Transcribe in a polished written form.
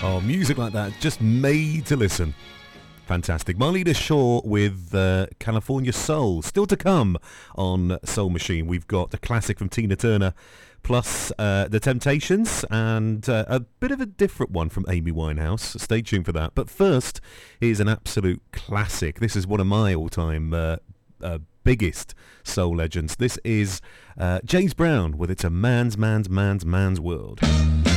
Oh, music like that, just made to listen. Fantastic. Marlena Shaw with California Soul. Still to come on Soul Machine. We've got the classic from Tina Turner, plus The Temptations, and a bit of a different one from Amy Winehouse. Stay tuned for that. But first, here's an absolute classic. This is one of my all-time biggest soul legends. This is James Brown with It's a Man's World.